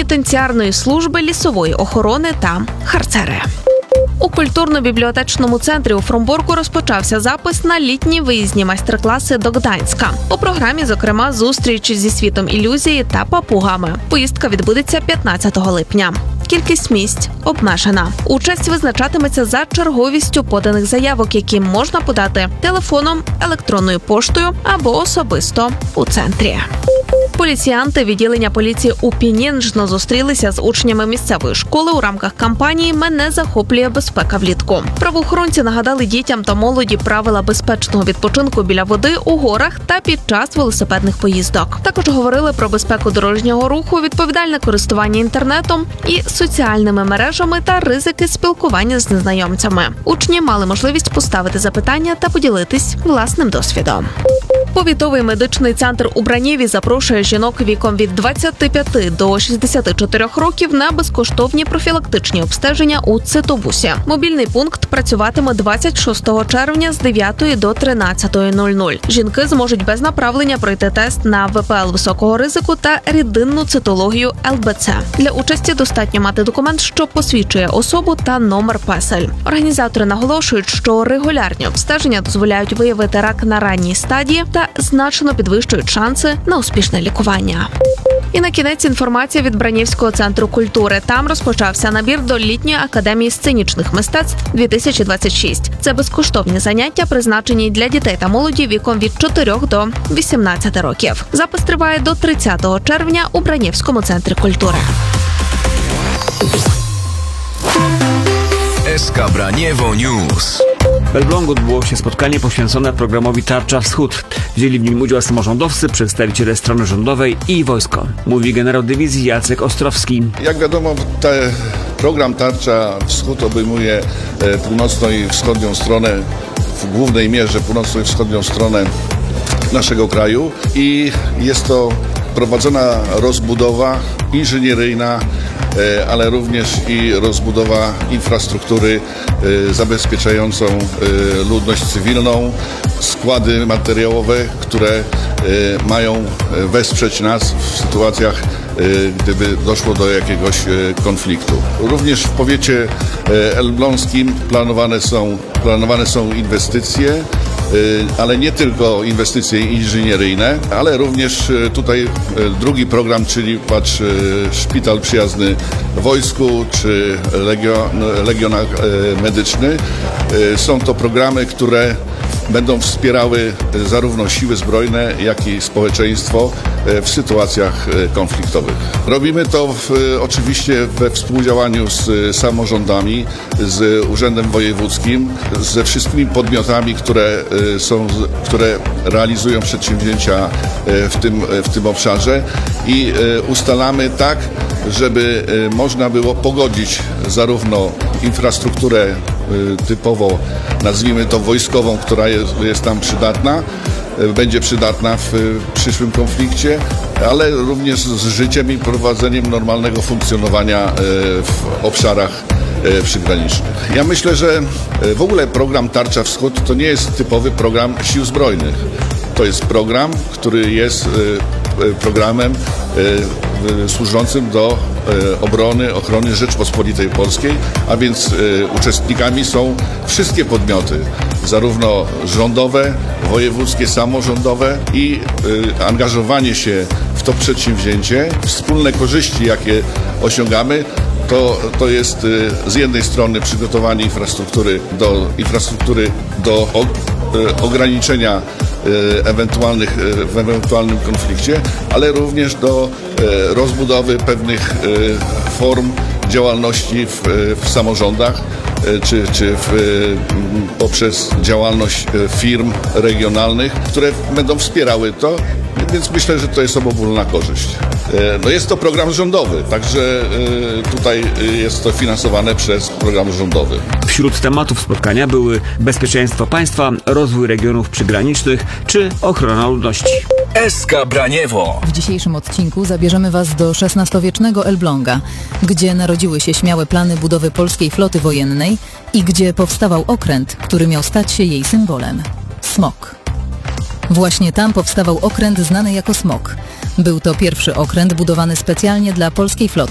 пенітенціарної служби, лісової охорони та харцери. У культурно-бібліотечному центрі у Фромборку розпочався запис на літні виїзні майстер-класи до Гданська. У програмі, зокрема, зустріч зі світом ілюзії та папугами. Поїздка відбудеться 15 липня. Кількість місць обмежена. Участь визначатиметься за черговістю поданих заявок, які можна подати телефоном, електронною поштою або особисто у центрі. Поліціянти відділення поліції у Пінінжно зустрілися з учнями місцевої школи у рамках кампанії «Мене захоплює безпека влітку». Правоохоронці нагадали дітям та молоді правила безпечного відпочинку біля води, у горах та під час велосипедних поїздок. Також говорили про безпеку дорожнього руху, відповідальне користування інтернетом і соціальними мережами та ризики спілкування з незнайомцями. Учні мали можливість поставити запитання та поділитись власним досвідом. Повітовий медичний центр у Бранєві запрошує жінок віком від 25 до 64 років на безкоштовні профілактичні обстеження у цитобусі. Мобільний пункт працюватиме 26 червня з 9 до 13:00. Жінки зможуть без направлення пройти тест на ВПЛ високого ризику та рідинну цитологію ЛБЦ. Для участі достатньо мати документ, що посвідчує особу та номер песель. Організатори наголошують, що регулярні обстеження дозволяють виявити рак на ранній стадії та значно підвищують шанси на успішне лікування. І на кінець інформація від Бранівського центру культури. Там розпочався набір до літньої академії сценічних мистецтв 2026. Це безкоштовні заняття, призначені для дітей та молоді віком від 4 до 18 років. Запис триває до 30 червня у Бранівському центрі культури. SK Braniewo News. W Elblągu odbyło się spotkanie poświęcone programowi Tarcza Wschód. Wzięli w nim udział samorządowcy, przedstawiciele strony rządowej i wojsko. Mówi generał dywizji Jacek Ostrowski. Jak wiadomo, program Tarcza Wschód obejmuje północną i wschodnią stronę, w głównej mierze północną i wschodnią stronę naszego kraju i jest to prowadzona rozbudowa inżynieryjna, ale również i rozbudowa infrastruktury zabezpieczającą ludność cywilną, składy materiałowe, które mają wesprzeć nas w sytuacjach, gdyby doszło do jakiegoś konfliktu. Również w powiecie elbląskim planowane są inwestycje, ale nie tylko inwestycje inżynieryjne, ale również tutaj drugi program, czyli Szpital Przyjazny Wojsku czy Legion Medyczny. Są to programy, które będą wspierały zarówno siły zbrojne, jak i społeczeństwo w sytuacjach konfliktowych. Robimy to oczywiście we współdziałaniu z samorządami, z Urzędem Wojewódzkim, ze wszystkimi podmiotami, które realizują przedsięwzięcia w tym obszarze i ustalamy tak, żeby można było pogodzić zarówno infrastrukturę typowo, nazwijmy to wojskową, która jest tam przydatna, będzie przydatna w przyszłym konflikcie, ale również z życiem i prowadzeniem normalnego funkcjonowania w obszarach przygranicznych. Ja myślę, że w ogóle program Tarcza Wschód to nie jest typowy program sił zbrojnych. To jest program, który jest programem służącym do ochrony Rzeczpospolitej Polskiej, a więc uczestnikami są wszystkie podmioty, zarówno rządowe, wojewódzkie, samorządowe i angażowanie się w to przedsięwzięcie, wspólne korzyści, jakie osiągamy, to jest z jednej strony przygotowanie infrastruktury do ograniczenia w ewentualnym konflikcie, ale również do rozbudowy pewnych form działalności w samorządach czy poprzez działalność firm regionalnych, które będą wspierały to, więc myślę, że to jest obopólna korzyść. No jest to program rządowy, także tutaj jest to finansowane przez program rządowy. Wśród tematów spotkania były bezpieczeństwo państwa, rozwój regionów przygranicznych czy ochrona ludności. SK Braniewo. W dzisiejszym odcinku zabierzemy Was do XVI-wiecznego Elbląga, gdzie narodziły się śmiałe plany budowy polskiej floty wojennej i gdzie powstawał okręt, który miał stać się jej symbolem – smok. Właśnie tam powstawał okręt znany jako smok. Był to pierwszy okręt budowany specjalnie dla polskiej floty.